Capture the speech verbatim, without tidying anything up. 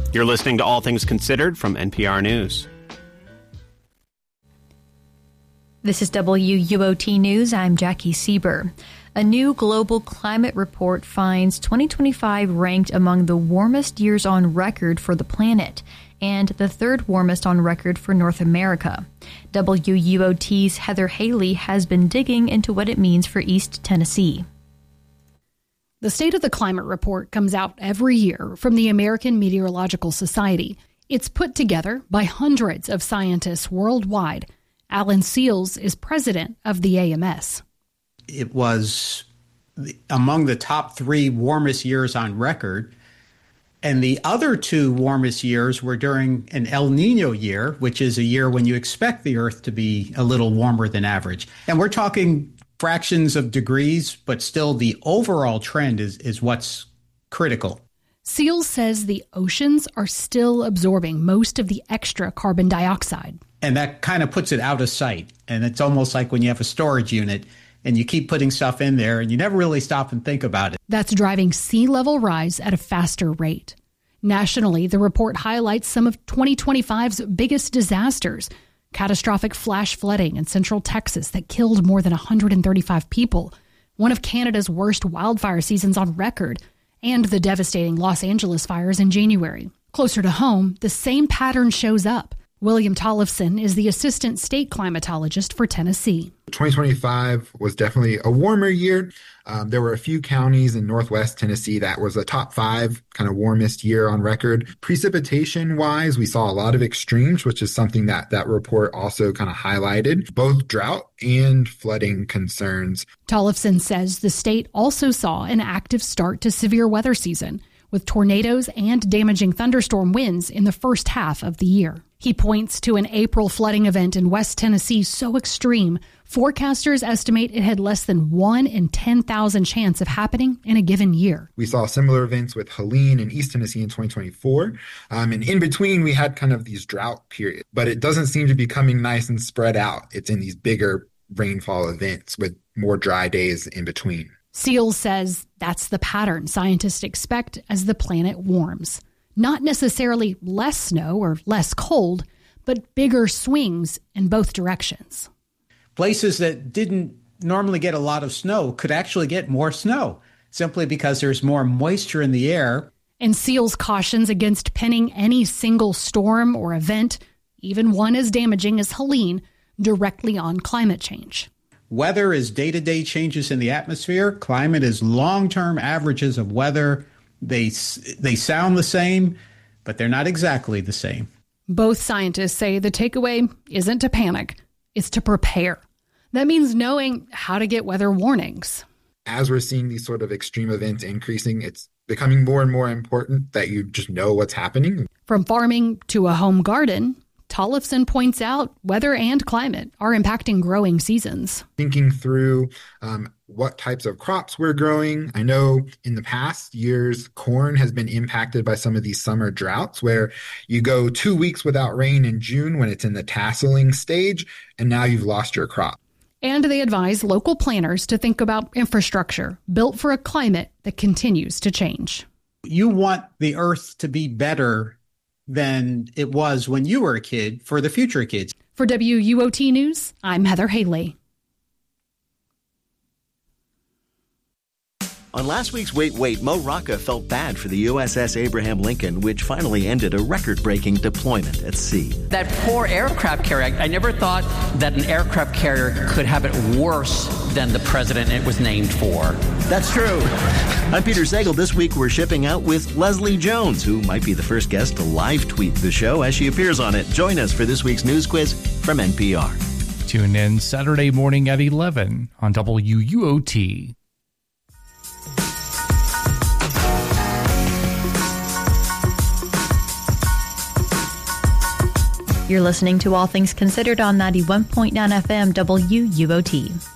You're listening to All Things Considered from N P R News. This is W U O T News. I'm Jackie Sieber. A new global climate report finds twenty twenty-five ranked among the warmest years on record for the planet and the third warmest on record for North America. W U O T's Heather Haley has been digging into what it means for East Tennessee. The State of the Climate Report comes out every year from the American Meteorological Society. It's put together by hundreds of scientists worldwide. Alan Seals is president of the A M S. It was among the top three warmest years on record. And the other two warmest years were during an El Nino year, which is a year when you expect the Earth to be a little warmer than average. And we're talking fractions of degrees, but still the overall trend is, is what's critical. Seals says the oceans are still absorbing most of the extra carbon dioxide. And that kind of puts it out of sight. And it's almost like when you have a storage unit and you keep putting stuff in there and you never really stop and think about it. That's driving sea level rise at a faster rate. Nationally, the report highlights some of twenty twenty-five's biggest disasters. Catastrophic flash flooding in central Texas that killed more than one hundred thirty-five people, one of Canada's worst wildfire seasons on record, and the devastating Los Angeles fires in January. Closer to home, the same pattern shows up. William Tollefson is the assistant state climatologist for Tennessee. twenty twenty-five was definitely a warmer year. Um, there were a few counties in northwest Tennessee that was a top five kind of warmest year on record. Precipitation-wise, we saw a lot of extremes, which is something that that report also kind of highlighted, both drought and flooding concerns. Tollefson says the state also saw an active start to severe weather season, with tornadoes and damaging thunderstorm winds in the first half of the year. He points to an April flooding event in West Tennessee so extreme, forecasters estimate it had less than one in ten thousand chance of happening in a given year. We saw similar events with Helene in East Tennessee in twenty twenty-four. Um, and in between, we had kind of these drought periods. But it doesn't seem to be coming nice and spread out. It's in these bigger rainfall events with more dry days in between. Seals says that's the pattern scientists expect as the planet warms. Not necessarily less snow or less cold, but bigger swings in both directions. Places that didn't normally get a lot of snow could actually get more snow simply because there's more moisture in the air. And Seals cautions against pinning any single storm or event, even one as damaging as Helene, directly on climate change. Weather is day-to-day changes in the atmosphere. Climate is long-term averages of weather. They they sound the same, but they're not exactly the same. Both scientists say the takeaway isn't to panic, it's to prepare. That means knowing how to get weather warnings. As we're seeing these sort of extreme events increasing, it's becoming more and more important that you just know what's happening. From farming to a home garden, Tollefson points out weather and climate are impacting growing seasons. Thinking through um, what types of crops we're growing. I know in the past years, corn has been impacted by some of these summer droughts where you go two weeks without rain in June when it's in the tasseling stage, and now you've lost your crop. And they advise local planners to think about infrastructure built for a climate that continues to change. You want the earth to be better than it was when you were a kid for the future kids. For W U O T News, I'm Heather Haley. On last week's Wait, Wait, Mo Rocca felt bad for the U S S Abraham Lincoln, which finally ended a record-breaking deployment at sea. That poor aircraft carrier, I never thought that an aircraft carrier could have it worse than the president it was named for. That's true. I'm Peter Sagal. This week we're shipping out with Leslie Jones, who might be the first guest to live tweet the show as she appears on it. Join us for this week's news quiz from N P R. Tune in Saturday morning at eleven on W U O T. You're listening to All Things Considered on ninety-one point nine F M W U O T.